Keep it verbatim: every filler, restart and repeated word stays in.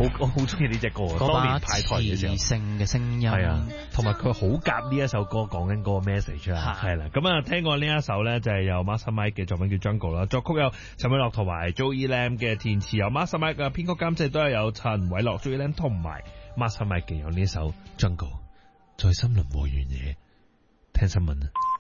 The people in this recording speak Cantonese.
好好中意呢隻歌，當年嗰把派台嘅時候磁。性嘅聲音， 係啊，同埋佢好夾呢一首歌講緊嗰個 message 啊，係啦。咁啊，聽過呢一首咧就係由 Master Mike 嘅作品叫 Jungle 啦，作曲有陳偉樂同埋 Joey Lam 嘅，填詞有 Master Mike 嘅，編曲監製都係有陳偉樂、Joey Lam 同埋 Master Mike 嘅，有呢首 Jungle。在森林和原野聽新聞啊！